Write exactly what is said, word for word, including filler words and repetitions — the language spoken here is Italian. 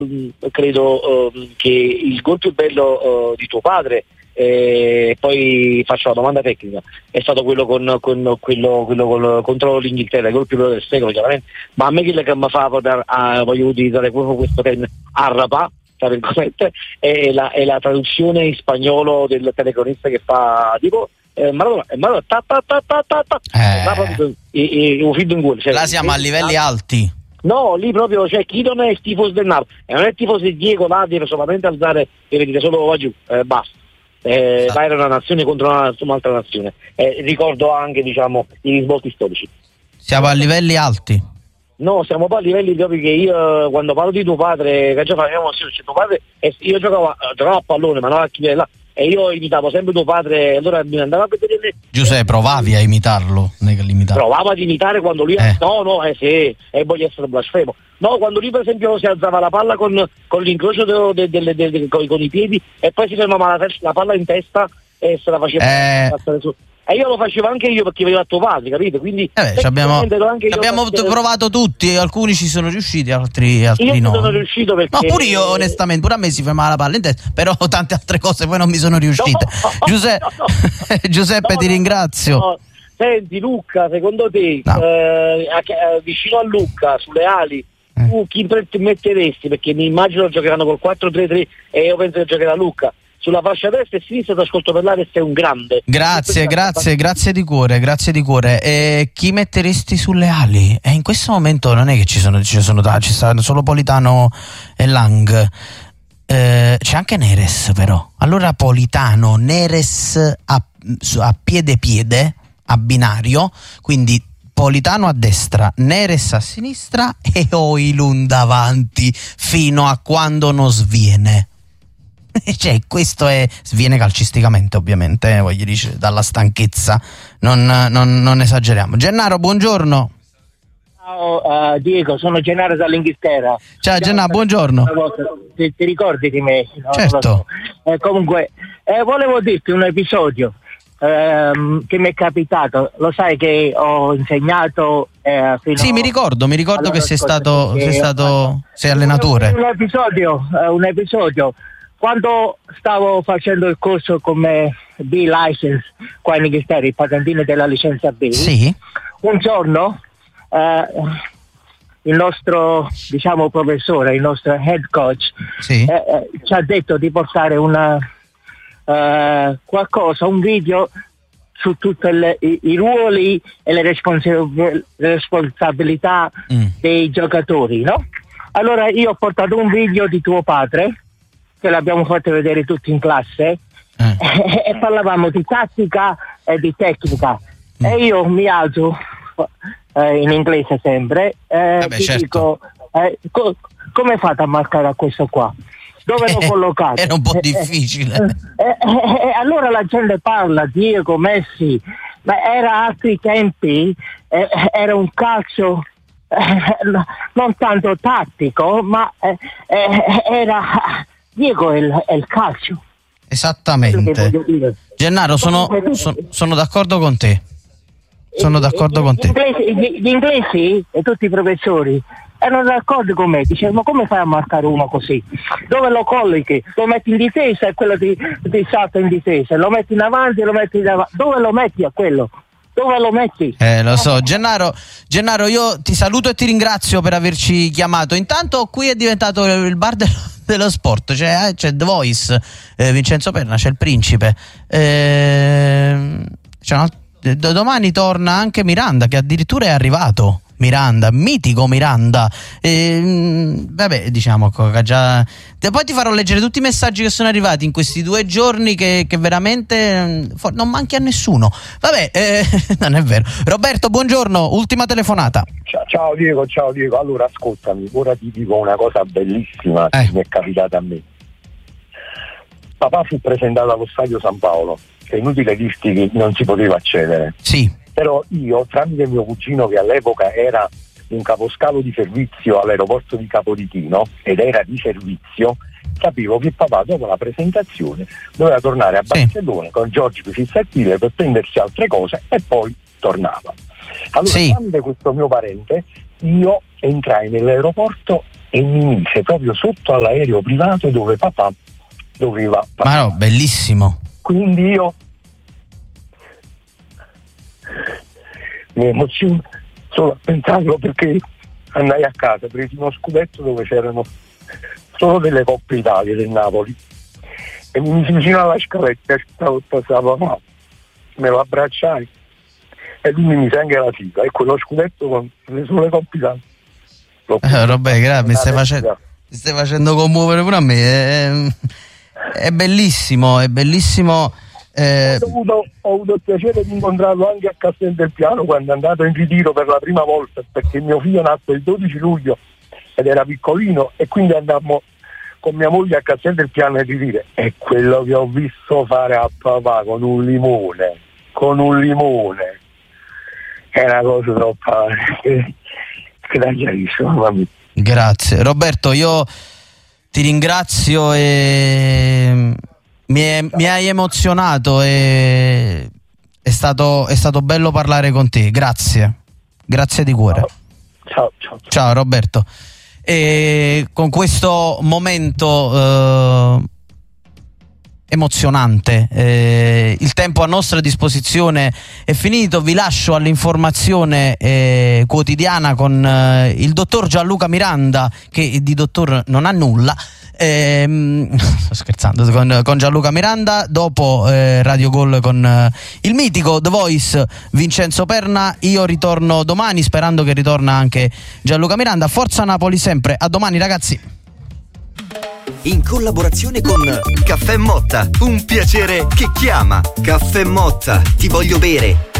credo uh, che il gol più bello uh, di tuo padre, e poi faccio la domanda tecnica, è stato quello con, con quello, quello con, contro l'Inghilterra, il gol più bello del secolo chiaramente, ma a me quello che mi fa poter, uh, voglio utilizzare proprio questo termine, arrapa, tra virgolette, è la, è la traduzione in spagnolo del telecronista che fa tipo eh, Maradona, Maradona ta ta ta ta ta ta eh. e, e un figlio in gol, cioè, là siamo a livelli alti. No, lì proprio, cioè, chi non è il tifoso del Napoli e non è il tifoso di Diego, là deve solamente alzare, deve dire solo va giù, eh, basta. Eh, esatto. Là era una nazione contro una, un'altra nazione. Eh, ricordo anche, diciamo, i risvolti storici. Siamo a livelli alti. No, siamo poi a livelli proprio che io, quando parlo di tuo padre, che già facevamo sì, tuo padre, eh, io giocavo, giocavo a pallone, ma non a chi là. E io imitavo sempre tuo padre, allora mi andava a vedere. Giuseppe, provavi a imitarlo, non è che l'imitavi. Provavo ad imitare quando lui eh. no no eh sì, e voglio essere blasfemo. No, quando lui per esempio si alzava la palla con, con l'incrocio de, de, de, de, de, con, con i piedi e poi si fermava la, la palla in testa e se la faceva eh. passare su. E io lo facevo anche io perché vedevo a tuo padre, capito? Quindi eh beh, abbiamo, anche io abbiamo perché... provato tutti, alcuni ci sono riusciti, altri, altri io no. Io sono riuscito perché... No, pure io onestamente, pure a me si fermava la palla in testa, però tante altre cose poi non mi sono riuscite. No, Giuseppe, no, no. Giuseppe no, ti ringrazio. No. Senti Luca, secondo te no. eh, vicino a Lucca, sulle ali, eh. tu chi metteresti? Perché mi immagino giocheranno col quattro tre tre e io penso che giocherà Lucca. Sulla fascia destra e sinistra ti ascolto parlare, sei un grande. Grazie, grazie, grazie di cuore, grazie di cuore. E chi metteresti sulle ali? E in questo momento non è che ci sono, ci sono ci stanno solo Politano e Lang. Eh, c'è anche Neres però. Allora Politano, Neres a, a piede piede, a binario, quindi Politano a destra, Neres a sinistra e Højlund davanti fino a quando non sviene. Cioè, questo è sviene calcisticamente, ovviamente, eh, voglio dire, dalla stanchezza, non, non, non esageriamo. Gennaro, buongiorno. Ciao uh, Diego, sono Gennaro dall'Inghilterra. Ciao Gennaro, buongiorno. Ti, ti ricordi di me? No, certo. So. Eh, comunque, eh, volevo dirti un episodio ehm, che mi è capitato. Lo sai che ho insegnato eh, fino Sì, mi ricordo, mi ricordo che sei stato, sei stato, sei allenatore. Un episodio, eh, un episodio. Quando stavo facendo il corso come B-License qua in Inghilterra, il patentino della licenza B, sì. Un giorno eh, il nostro, diciamo, professore, il nostro head coach, sì. eh, eh, ci ha detto di portare una eh, qualcosa, un video su tutti i, i ruoli e le, responsab- le responsabilità mm. dei giocatori, no? Allora io ho portato un video di tuo padre, che l'abbiamo fatto vedere tutti in classe, eh. e parlavamo di tattica e di tecnica. Mm. E io mi alzo eh, in inglese sempre, eh, Vabbè, ti certo. dico, eh, co- come fate a marcare a questo qua? Dove lo collocate? Era un po' difficile. E eh, eh, eh, allora la gente parla, Diego, Messi, ma era altri tempi, eh, era un calcio eh, non tanto tattico, ma eh, eh, era... Diego è il, è il calcio. Esattamente. Gennaro, sono, sono, sono d'accordo con te. Sono d'accordo con te. Gli inglesi, gli inglesi e tutti i professori erano d'accordo con me. Dicevano, ma come fai a marcare uno così? Dove lo collochi? Lo metti in difesa e quello ti, ti salta in difesa. Lo metti in avanti e lo metti in avanti. Dove lo metti a quello? Dove lo metti? Eh, lo so. Gennaro, Gennaro, io ti saluto e ti ringrazio per averci chiamato. Intanto qui è diventato il bar dello, dello sport. C'è, c'è The Voice, eh, Vincenzo Perna, c'è il principe. Eh, c'è un altro, domani torna anche Miranda, che addirittura è arrivato. Miranda, mitico Miranda. E, vabbè, diciamo che già. Poi ti farò leggere tutti i messaggi che sono arrivati in questi due giorni che, che veramente non manchi a nessuno. Vabbè, eh, non è vero. Roberto, buongiorno, ultima telefonata. Ciao, ciao Diego, ciao Diego. Allora ascoltami, ora ti dico una cosa bellissima eh. che mi è capitata a me. Papà fu presentato allo stadio San Paolo, che è inutile dirti che non si poteva accedere. Sì. Però io, tramite mio cugino, che all'epoca era un caposcalo di servizio all'aeroporto di Capodichino ed era di servizio, capivo che papà dopo la presentazione doveva tornare a Barcellona, sì, con Giorgio Fissatile per prendersi altre cose e poi tornava. Allora, sì. tramite questo mio parente, io entrai nell'aeroporto e mi mise proprio sotto all'aereo privato dove papà doveva passare. Ma no, bellissimo. Quindi io mi emoziono solo a pensarlo, perché andai a casa, presi uno scudetto dove c'erano solo delle Coppe Italia del Napoli e mi misi vicino alla scaletta e passava, ma me lo abbracciai e lui mi mise anche la sigla e quello scudetto con le sole Coppe Italia. Eh, Robè, grazie, mi stai facendo mi stai facendo commuovere pure a me. È, è bellissimo, è bellissimo. Eh... Ho, avuto, ho avuto il piacere di incontrarlo anche a Castel del Piano quando è andato in ritiro per la prima volta, perché mio figlio nacque il dodici luglio ed era piccolino, e quindi andammo con mia moglie a Castel del Piano a ritiro, e quello che ho visto fare a papà con un limone, con un limone, è una cosa troppo che, che da chiarissimo. Grazie Roberto, io ti ringrazio e mi, è, mi hai emozionato e è stato, è stato bello parlare con te, grazie, grazie di cuore. Ciao, ciao, ciao. Ciao Roberto. E con questo momento eh, emozionante, eh, il tempo a nostra disposizione è finito, vi lascio all'informazione eh, quotidiana con eh, il dottor Gianluca Miranda, che di dottor non ha nulla. Ehm, sto scherzando, con, con Gianluca Miranda, dopo eh, Radio Gol con eh, il mitico The Voice Vincenzo Perna. Io ritorno domani, sperando che ritorna anche Gianluca Miranda. Forza Napoli sempre, a domani ragazzi. In collaborazione con Caffè Motta, un piacere che chiama. Caffè Motta, ti voglio bere.